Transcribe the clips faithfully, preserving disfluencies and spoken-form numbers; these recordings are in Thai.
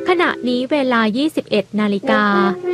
ขณะนี้เวลา ยี่สิบเอ็ดนาฬิกา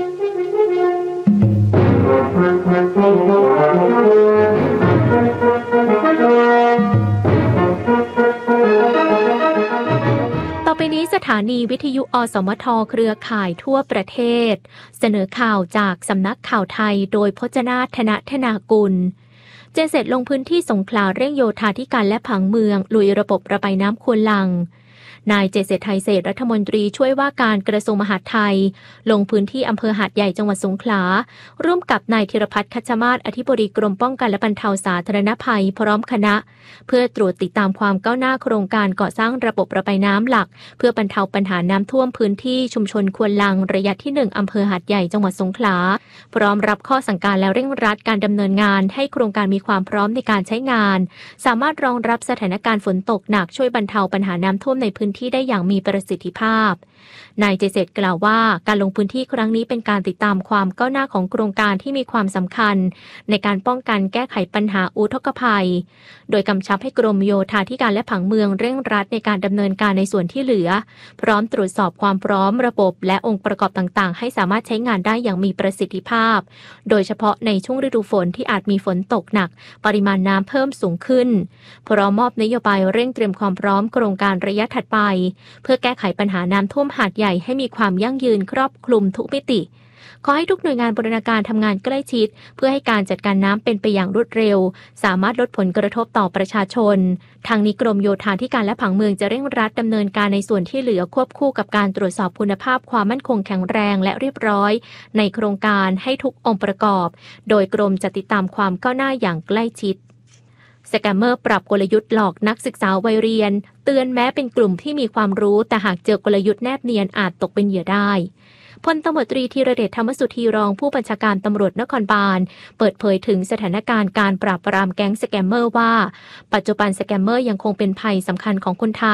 ต่อไปนี้สถานีวิทยุอสมทเครือข่ายทั่วประเทศเสนอข่าวจากสำนักข่าวไทยโดยพจนาถนธนากุลเจนเสร็จลงพื้นที่สงขลาเร่งโยธาธิการและผังเมืองลุยระบบระบายน้ำควนลังนายเจษฎ์ไทยเศรษฐ์รัฐมนตรีช่วยว่าการกระทรวงมหาดไทยลงพื้นที่อำเภอหาดใหญ่จังหวัดสงขลาร่วมกับนายธีรพัฒน์คัชมาศอธิบดีกรมป้องกันและบรรเทาสาธารณภัยพร้อมคณะเพื่อตรวจติดตามความก้าวหน้าโครงการก่อสร้างระบบระบายน้ำหลักเพื่อบรรเทาปัญหาน้ำท่วมพื้นที่ชุมชนควนลังระยะที่หนึ่งอำเภอหาดใหญ่จังหวัดสงขลาพร้อมรับข้อสั่งการและเร่งรัดการดำเนินงานให้โครงการมีความพร้อมในการใช้งานสามารถรองรับสถานการณ์ฝนตกหนักช่วยบรรเทาปัญหาน้ำท่วมในพื้นที่ได้อย่างมีประสิทธิภาพนายเจษฎ์กล่าวว่าการลงพื้นที่ครั้งนี้เป็นการติดตามความก้าวหน้าของโครงการที่มีความสำคัญในการป้องกันแก้ไขปัญหาอุทกภัยโดยกำชับให้กรมโยธาธิการและผังเมืองเร่งรัดในการดำเนินการในส่วนที่เหลือพร้อมตรวจสอบความพร้อมระบบและองค์ประกอบต่างๆให้สามารถใช้งานได้อย่างมีประสิทธิภาพโดยเฉพาะในช่วงฤดูฝนที่อาจมีฝนตกหนักปริมาณน้ำเพิ่มสูงขึ้นพร้อมมอบนโยบายเร่งเตรียมความพร้อมโครงการระยะถัดไปเพื่อแก้ไขปัญหาน้ำท่วมหาดใหญ่ให้มีความยั่งยืนครอบคลุมทุกมิติขอให้ทุกหน่วยงานบูรณาการทำงานใกล้ชิดเพื่อให้การจัดการน้ำเป็นไปอย่างรวดเร็วสามารถลดผลกระทบต่อประชาชนทางนี้กรมโยธาธิการและผังเมืองจะเร่งรัดดำเนินการในส่วนที่เหลือควบคู่กับการตรวจสอบคุณภาพความมั่นคงแข็งแรงและเรียบร้อยในโครงการให้ทุกองค์ประกอบโดยกรมจะติดตามความก้าวหน้าอย่างใกล้ชิดสแกมเมอร์ปรับกลยุทธ์หลอกนักศึกษาวัยเรียนเตือนแม้เป็นกลุ่มที่มีความรู้แต่หากเจอกลยุทธ์แนบเนียนอาจตกเป็นเหยื่อได้พลตำรวจตรีธีรเดชธรรมสุธีรองผู้บัญชาการตำรวจนครบาลเปิดเผยถึงสถานการณ์การปราบปรามแก๊งสแกมเมอร์ว่าปัจจุบันสแกมเมอร์ยังคงเป็นภัยสำคัญของคนไทย